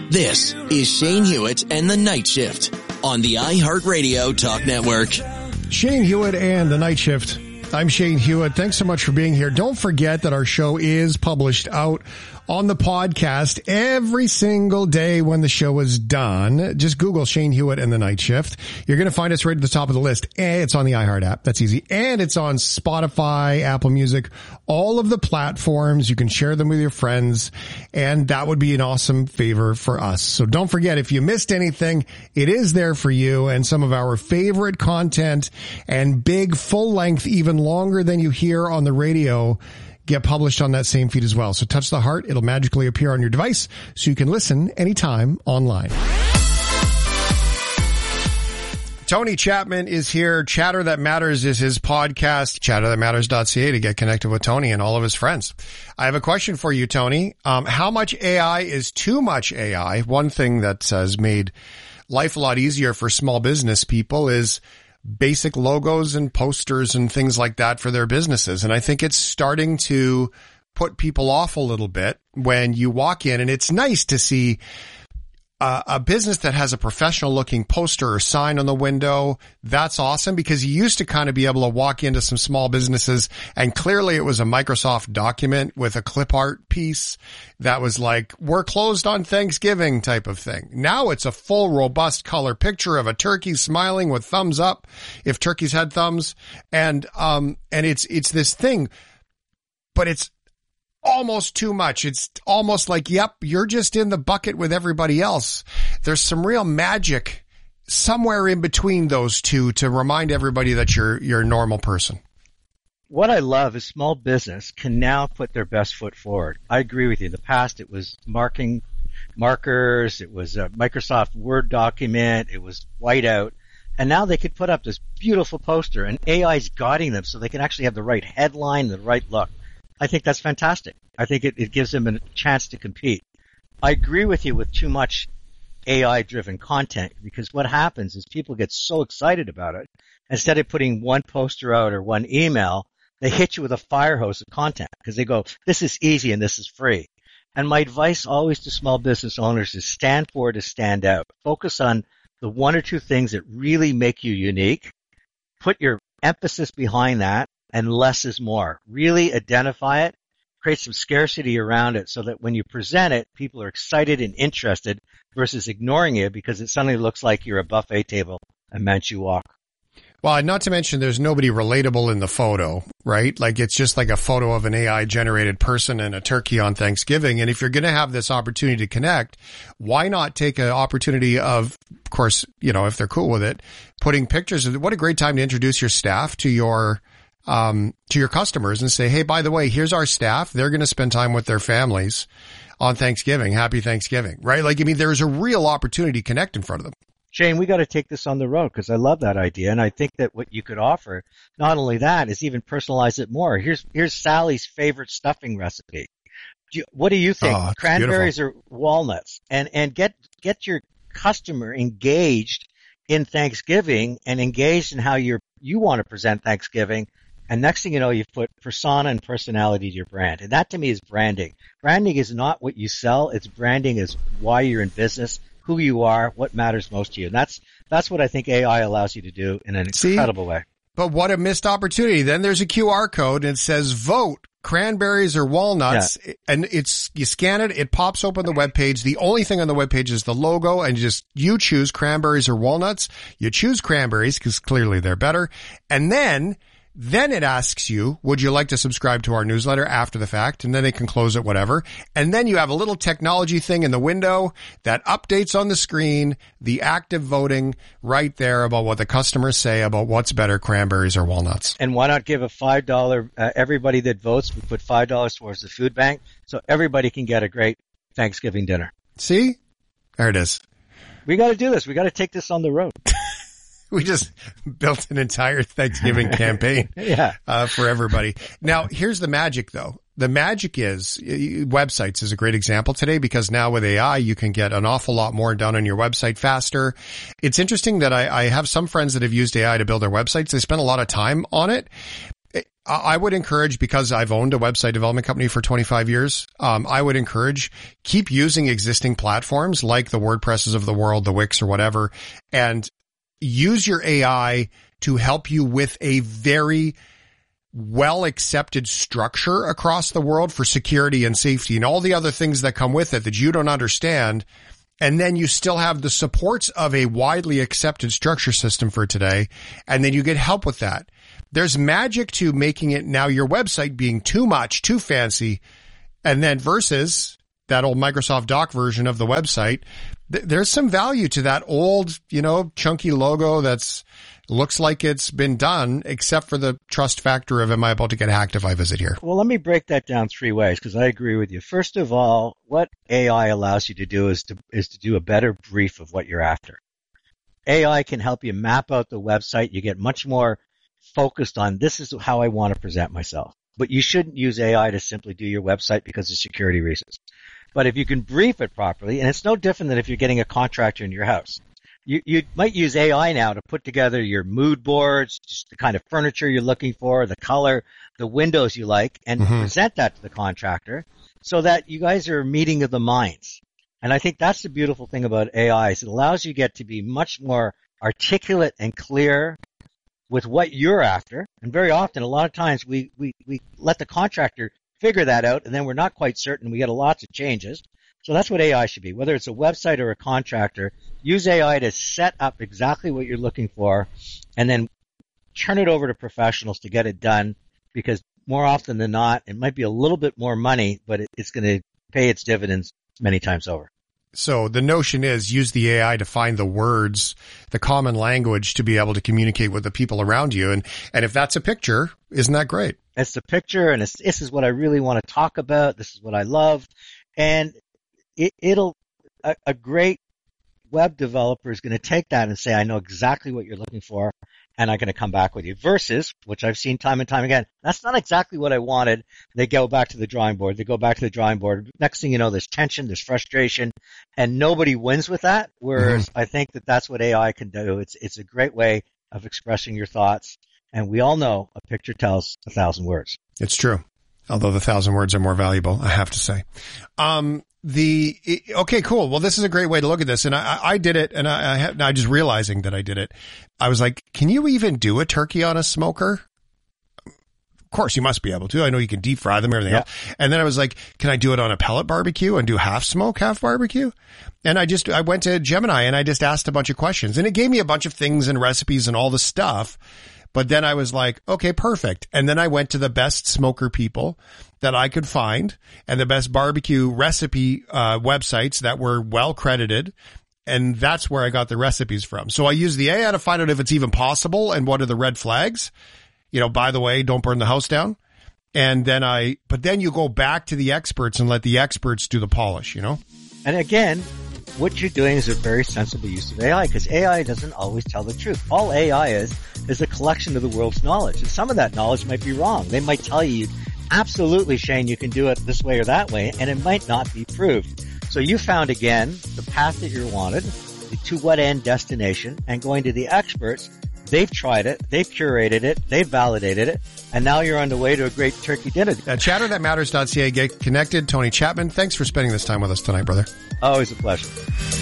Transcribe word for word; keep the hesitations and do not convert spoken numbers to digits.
This is Shane Hewitt and the Night Shift on the iHeartRadio Talk Network. Shane Hewitt and the Night Shift. I'm Shane Hewitt. Thanks so much for being here. Don't forget that our show is published out on the podcast every single day when the show is done. Just Google Shane Hewitt and the Night Shift. You're going to find us right at the top of the list. And it's on the iHeart app. That's easy. And it's on Spotify, Apple Music, all of the platforms. You can share them with your friends. And that would be an awesome favor for us. So don't forget, if you missed anything, it is there for you. And some of our favorite content and big full length, even longer than you hear on the radio, get published on that same feed as well. So touch the heart. It'll magically appear on your device so you can listen anytime online. Tony Chapman is here. Chatter That Matters is his podcast, chatter that matters dot c a, to get connected with Tony and all of his friends. I have a question for you, Tony. Um, how much A I is too much A I? One thing that has made life a lot easier for small business people is basic logos and posters and things like that for their businesses. And I think it's starting to put people off a little bit when you walk in, and it's nice to see uh, a business that has a professional looking poster or sign on the window. That's awesome, because you used to kind of be able to walk into some small businesses and clearly it was a Microsoft document with a clip art piece that was like, we're closed on Thanksgiving type of thing. Now it's a full, robust color picture of a turkey smiling with thumbs up if turkeys had thumbs. And, um, and it's, it's this thing, but it's almost too much. It's almost like, yep, you're just in the bucket with everybody else. There's some real magic somewhere in between those two to remind everybody that you're, you're a normal person. What I love is small business can now put their best foot forward. I agree with you. In the past, it was marking markers. It was a Microsoft Word document. It was whiteout. And now they could put up this beautiful poster, and A I is guiding them so they can actually have the right headline, the right look. I think that's fantastic. I think it, it gives them a chance to compete. I agree with you with too much A I-driven content, because what happens is people get so excited about it. Instead of putting one poster out or one email, they hit you with a fire hose of content because they go, this is easy and this is free. And my advice always to small business owners is stand for it, to stand out. Focus on the one or two things that really make you unique. Put your emphasis behind that, and less is more. Really identify it, create some scarcity around it so that when you present it, people are excited and interested versus ignoring you because it suddenly looks like you're a buffet table and meant you walk. Well, not to mention there's nobody relatable in the photo, right? Like it's just like a photo of an A I generated person and a turkey on Thanksgiving. And if you're going to have this opportunity to connect, why not take an opportunity of, of course, you know, if they're cool with it, putting pictures of it. What a great time to introduce your staff to your, um, to your customers and say, hey, by the way, here's our staff. They're going to spend time with their families on Thanksgiving. Happy Thanksgiving, right? Like, I mean, there's a real opportunity to connect in front of them. Shane, we got to take this on the road because I love that idea. And I think that what you could offer, not only that, is even personalize it more. Here's here's Sally's favorite stuffing recipe. Do you, what do you think? Oh, Cranberries beautiful. or walnuts? And and get get your customer engaged in Thanksgiving and engaged in how you're, you want to present Thanksgiving. And next thing you know, you've put persona and personality to your brand. And that to me is branding. Branding is not what you sell. It's branding is why you're in business, who you are, what matters most to you. And that's, that's what I think A I allows you to do in an See? incredible way. But what a missed opportunity. Then there's a Q R code and it says vote cranberries or walnuts. Yeah. And it's, you scan it, it pops open the webpage. The only thing on the webpage is the logo, and you just, you choose cranberries or walnuts. You choose cranberries because clearly they're better. And then Then it asks you, would you like to subscribe to our newsletter after the fact? And then they can close it, whatever. And then you have a little technology thing in the window that updates on the screen, the active voting right there about what the customers say about what's better, cranberries or walnuts. And why not give a five dollars, uh, everybody that votes, we put five dollars towards the food bank so everybody can get a great Thanksgiving dinner. See? There it is. We got to do this. We got to take this on the road. We just built an entire Thanksgiving campaign yeah. uh, for everybody. Now, here's the magic, though. The magic is websites is a great example today because now with A I, you can get an awful lot more done on your website faster. It's interesting that I, I have some friends that have used A I to build their websites. They spend a lot of time on it. I would encourage, because I've owned a website development company for twenty-five years, um, I would encourage keep using existing platforms like the WordPresses of the world, the Wix or whatever, and use your A I to help you with a very well accepted structure across the world for security and safety and all the other things that come with it that you don't understand. And then you still have the supports of a widely accepted structure system for today. And then you get help with that. There's magic to making it now your website being too much, too fancy. And then versus that old Microsoft Doc version of the website, th- there's some value to that old, you know, chunky logo that's looks like it's been done, except for the trust factor of, am I about to get hacked if I visit here? Well, let me break that down three ways, because I agree with you. First of all, what A I allows you to do is to is to do a better brief of what you're after. A I can help you map out the website. You get much more focused on, this is how I want to present myself. But you shouldn't use A I to simply do your website because of security reasons. But if you can brief it properly, and it's no different than if you're getting a contractor in your house. You, you might use A I now to put together your mood boards, just the kind of furniture you're looking for, the color, the windows you like, and mm-hmm. present that to the contractor so that you guys are a meeting of the minds. And I think that's the beautiful thing about A I is it allows you to get to be much more articulate and clear with what you're after. And very often, a lot of times, we, we, we let the contractor figure that out, and then we're not quite certain. We get lots of changes. So that's what A I should be. Whether it's a website or a contractor, use A I to set up exactly what you're looking for and then turn it over to professionals to get it done, because more often than not, it might be a little bit more money, but it, it's going to pay its dividends many times over. So the notion is use the A I to find the words, the common language to be able to communicate with the people around you. And, and if that's a picture, isn't that great? It's the picture, and it's, this is what I really want to talk about. This is what I love. And it, it'll, a, a great web developer is going to take that and say, I know exactly what you're looking for, and I'm going to come back with you. Versus, which I've seen time and time again, that's not exactly what I wanted. They go back to the drawing board. They go back to the drawing board. Next thing you know, there's tension, there's frustration, and nobody wins with that. Whereas mm-hmm. I think that that's what A I can do. It's it's a great way of expressing your thoughts. And we all know a picture tells a thousand words. It's true. Although the thousand words are more valuable, I have to say. Um, the, okay, cool. Well, this is a great way to look at this. And I, I did it, and I, I had, I just realizing that I did it. I was like, can you even do a turkey on a smoker? Of course, you must be able to. I know you can deep fry them, everything yeah. else. And then I was like, can I do it on a pellet barbecue and do half smoke, half barbecue? And I just, I went to Gemini and I just asked a bunch of questions, and it gave me a bunch of things and recipes and all the stuff. But then I was like, okay, perfect. And then I went to the best smoker people that I could find and the best barbecue recipe uh, websites that were well credited. And that's where I got the recipes from. So I used the A I to find out if it's even possible and what are the red flags. You know, by the way, don't burn the house down. And then I, but then you go back to the experts and let the experts do the polish, you know? And again, what you're doing is a very sensible use of A I, because A I doesn't always tell the truth. All A I is, is a collection of the world's knowledge. And some of that knowledge might be wrong. They might tell you, absolutely, Shane, you can do it this way or that way, and it might not be proved. So you found, again, the path that you wanted, to what end destination, and going to the experts. They've tried it, they've curated it, they've validated it, and now you're on the way to a great turkey dinner. At chatter that matters dot c a, get connected. Tony Chapman, thanks for spending this time with us tonight, brother. Always a pleasure.